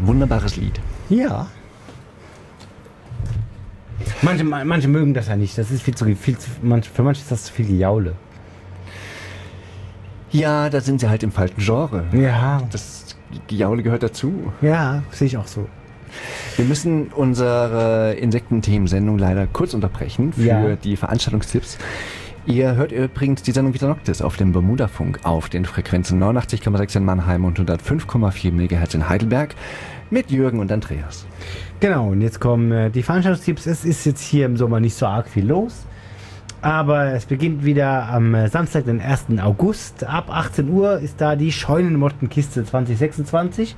Wunderbares Lied. Ja. Manche mögen das ja nicht. Das ist für manche ist das zu viel Gejaule. Ja, da sind sie halt im falschen Genre. Ja. Das Gejaule gehört dazu. Ja, sehe ich auch so. Wir müssen unsere Insektenthemensendung leider kurz unterbrechen für die Veranstaltungstipps. Ihr hört übrigens die Sendung Vita Noctis auf dem Bermuda-Funk auf den Frequenzen 89,6 in Mannheim und 105,4 MHz in Heidelberg mit Jürgen und Andreas. Genau, und jetzt kommen die Veranstaltungstipps. Es ist jetzt hier im Sommer nicht so arg viel los, aber es beginnt wieder am Samstag, den 1. August. Ab 18 Uhr ist da die Scheunenmottenkiste 2026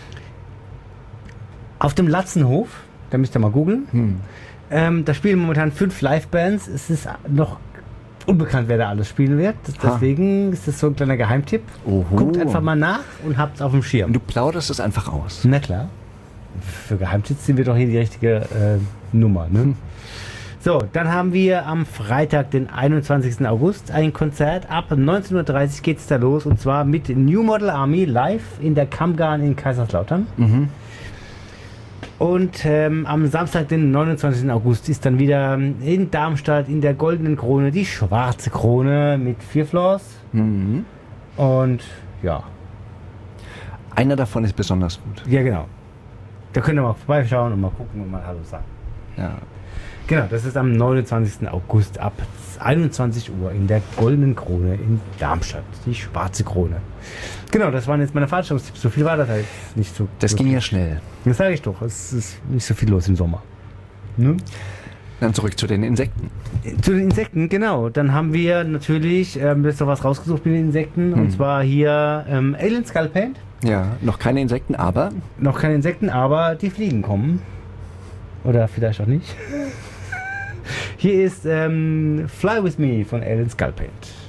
auf dem Latzenhof. Da müsst ihr mal googeln. Da spielen momentan 5 Livebands. Es ist noch unbekannt, wer da alles spielen wird. Deswegen ist das so ein kleiner Geheimtipp. Oho. Guckt einfach mal nach und habt es auf dem Schirm. Und du plauderst es einfach aus. Na klar. Für Geheimtipps sind wir doch hier die richtige Nummer. Ne? So, dann haben wir am Freitag, den 21. August, ein Konzert. Ab 19.30 Uhr geht es da los. Und zwar mit New Model Army live in der Kammgarn in Kaiserslautern. Und am Samstag, den 29. August, ist dann wieder in Darmstadt in der Goldenen Krone die Schwarze Krone mit 4 Floors. Und ja. Einer davon ist besonders gut. Ja, genau. Da könnt ihr mal vorbeischauen und mal gucken und mal Hallo sagen. Ja. Genau, das ist am 29. August ab 21 Uhr in der Goldenen Krone in Darmstadt. Die Schwarze Krone. Genau, das waren jetzt meine Veranstaltungstipps. So viel war das halt nicht so. Das ging ja schnell. Das sage ich doch. Es ist nicht so viel los im Sommer. Ne? Dann zurück zu den Insekten. Zu den Insekten, genau. Dann haben wir natürlich, jetzt noch was rausgesucht mit den Insekten. Und zwar hier Alien Skull Paint. Ja, noch keine Insekten, aber... Noch keine Insekten, aber die Fliegen kommen. Oder vielleicht auch nicht. Hier ist Fly With Me von Alien Skull Paint.